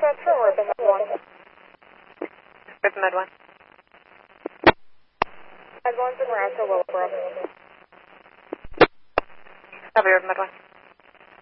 transfer or the Med 1? With Med 1. Med 1's in Rancho Willowbrook. Copy with Med 1.